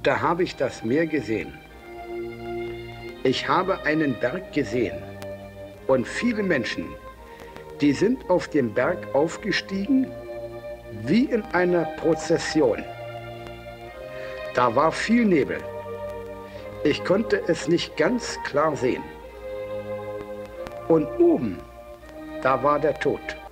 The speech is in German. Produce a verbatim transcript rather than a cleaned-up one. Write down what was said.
da habe ich das Meer gesehen. Ich habe einen Berg gesehen und viele Menschen, die sind auf dem Berg aufgestiegen wie in einer Prozession. Da war viel Nebel. Ich konnte es nicht ganz klar sehen. Und oben, da war der Tod.